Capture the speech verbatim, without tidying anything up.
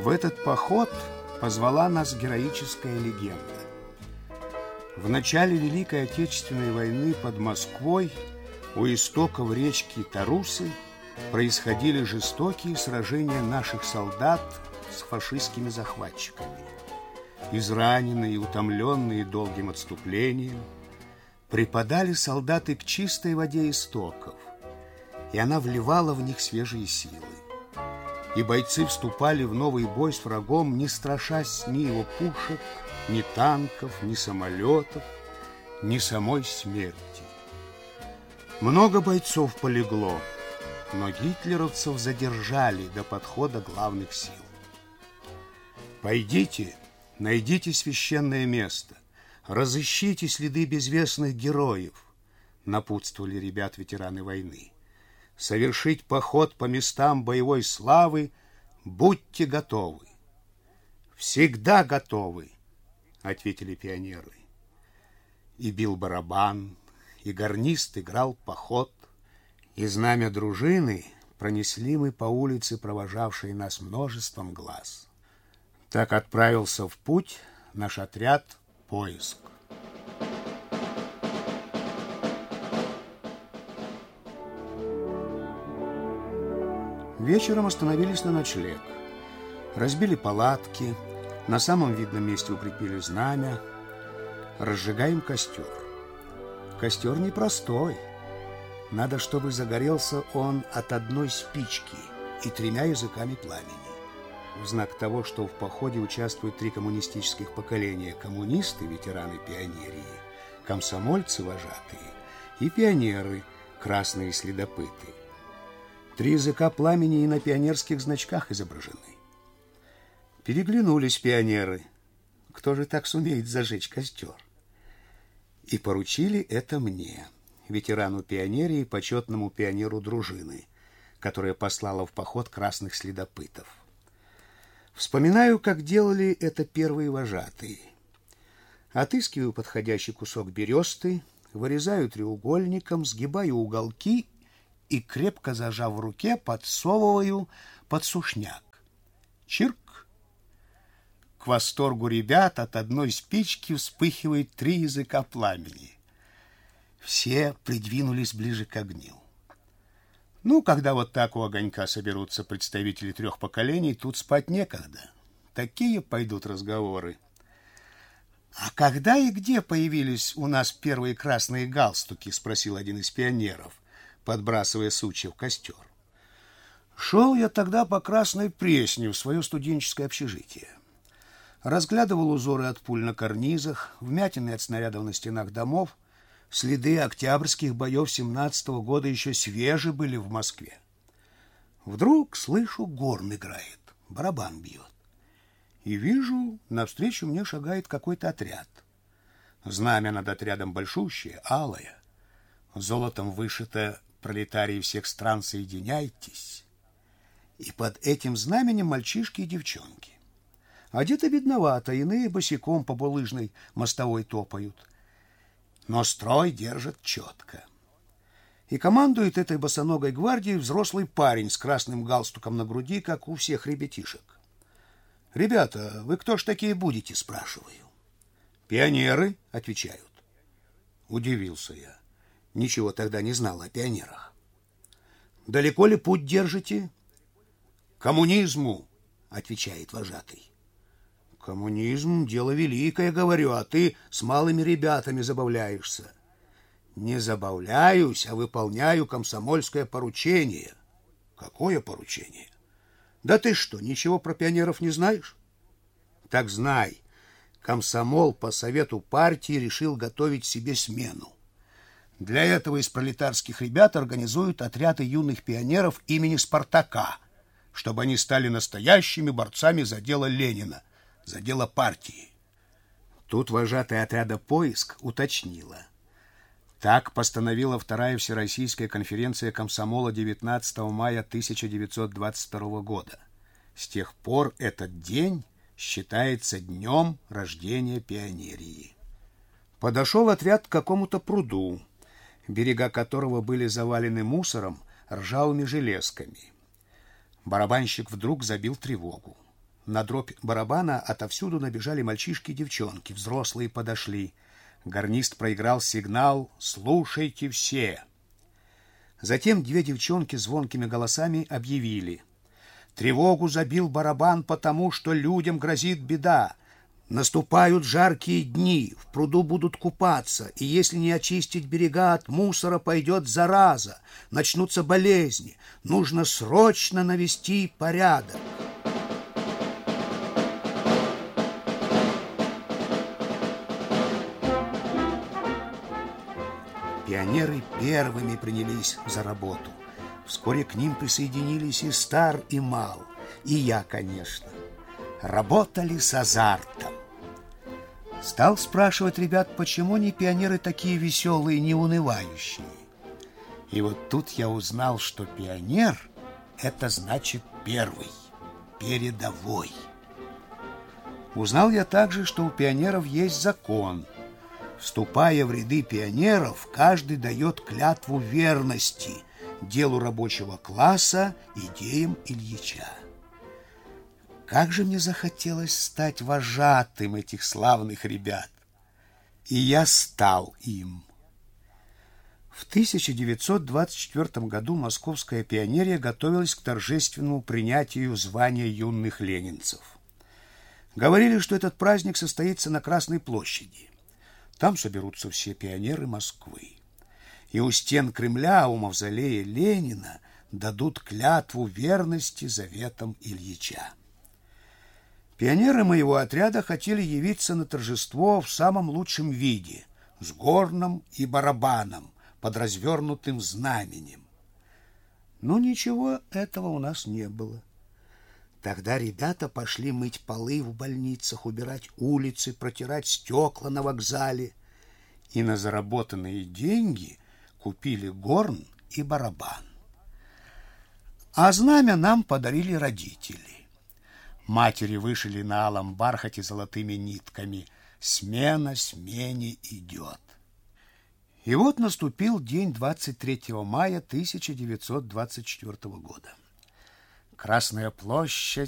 В этот поход позвала нас героическая легенда. В начале Великой Отечественной войны под Москвой у истоков речки Тарусы происходили жестокие сражения наших солдат с фашистскими захватчиками. Израненные и утомленные долгим отступлением, припадали солдаты к чистой воде истоков, и она вливала в них свежие силы. И бойцы вступали в новый бой с врагом, не страшась ни его пушек, ни танков, ни самолетов, ни самой смерти. Много бойцов полегло, но гитлеровцев задержали до подхода главных сил. «Пойдите, найдите священное место, разыщите следы безвестных героев», напутствовали ребят ветераны войны. «Совершить поход по местам боевой славы будьте готовы». «Всегда готовы», ответили пионеры. И бил барабан, и гарнист играл поход, и знамя дружины пронесли мы по улице, провожавшей нас множеством глаз. Так отправился в путь наш отряд «Поиск». Вечером остановились на ночлег. Разбили палатки, на самом видном месте укрепили знамя. Разжигаем костер. Костер непростой. Надо, чтобы загорелся он от одной спички и тремя языками пламени. В знак того, что в походе участвуют три коммунистических поколения: коммунисты, ветераны пионерии, комсомольцы, вожатые, и пионеры, красные следопыты. Три языка пламени и на пионерских значках изображены. Переглянулись пионеры. Кто же так сумеет зажечь костер? И поручили это мне, ветерану пионерии, почетному пионеру дружины, которая послала в поход красных следопытов. Вспоминаю, как делали это первые вожатые. Отыскиваю подходящий кусок бересты, вырезаю треугольником, сгибаю уголки и, крепко зажав в руке, подсовываю под сушняк. Чирк! К восторгу ребят от одной спички вспыхивает три языка пламени. Все придвинулись ближе к огню. Ну, когда вот так у огонька соберутся представители трех поколений, тут спать некогда. Такие пойдут разговоры. «А когда и где появились у нас первые красные галстуки?» — спросил один из пионеров, подбрасывая сучья в костер. «Шел я тогда по Красной Пресне в свое студенческое общежитие. Разглядывал узоры от пуль на карнизах, вмятины от снарядов на стенах домов. Следы октябрьских боев семнадцатого года еще свежи были в Москве. Вдруг слышу, горн играет, барабан бьет. И вижу, навстречу мне шагает какой-то отряд. Знамя над отрядом большущее, алое. Золотом вышито: «Пролетарии всех стран, соединяйтесь». И под этим знаменем мальчишки и девчонки. Одеты бедновато, иные босиком по булыжной мостовой топают. Но строй держат четко. И командует этой босоногой гвардией взрослый парень с красным галстуком на груди, как у всех ребятишек. «Ребята, вы кто ж такие будете?» — спрашиваю. «Пионеры», — отвечают. Удивился я. Ничего тогда не знал о пионерах. «Далеко ли путь держите?» «Коммунизму», — отвечает вожатый. «Коммунизм — дело великое, — говорю, — а ты с малыми ребятами забавляешься». «Не забавляюсь, а выполняю комсомольское поручение». «Какое поручение?» «Да ты что, ничего про пионеров не знаешь?» «Так знай, комсомол по совету партии решил готовить себе смену. Для этого из пролетарских ребят организуют отряды юных пионеров имени Спартака, чтобы они стали настоящими борцами за дело Ленина, за дело партии». Тут вожатая отряда «Поиск» уточнила. Так постановила Вторая Всероссийская конференция комсомола девятнадцатого мая тысяча девятьсот двадцать второго года. С тех пор этот день считается днем рождения пионерии. Подошел отряд к какому-то пруду, берега которого были завалены мусором, ржавыми железками. Барабанщик вдруг забил тревогу. На дробь барабана отовсюду набежали мальчишки и девчонки. Взрослые подошли. Гарнист проиграл сигнал «Слушайте все». Затем две девчонки звонкими голосами объявили: «Тревогу забил барабан, потому что людям грозит беда. Наступают жаркие дни, в пруду будут купаться, и если не очистить берега от мусора, пойдет зараза, начнутся болезни. Нужно срочно навести порядок». Пионеры первыми принялись за работу. Вскоре к ним присоединились и стар, и мал, и я, конечно. Работали с азартом. Стал спрашивать ребят, почему они, пионеры, такие веселые, неунывающие. И вот тут я узнал, что пионер — это значит первый, передовой. Узнал я также, что у пионеров есть закон. Вступая в ряды пионеров, каждый дает клятву верности делу рабочего класса, идеям Ильича. Как же мне захотелось стать вожатым этих славных ребят. И я стал им. В тысяча девятьсот двадцать четвёртом году Московская пионерия готовилась к торжественному принятию звания юных ленинцев. Говорили, что этот праздник состоится на Красной площади. Там соберутся все пионеры Москвы. И у стен Кремля, у мавзолея Ленина дадут клятву верности заветам Ильича. Пионеры моего отряда хотели явиться на торжество в самом лучшем виде, с горном и барабаном, под развернутым знаменем. Но ничего этого у нас не было. Тогда ребята пошли мыть полы в больницах, убирать улицы, протирать стекла на вокзале. И на заработанные деньги купили горн и барабан. А знамя нам подарили родители. Матери вышили на алом бархате золотыми нитками: «Смена смене идет». И вот наступил день двадцать третьего мая тысяча девятьсот двадцать четвёртого года. Красная площадь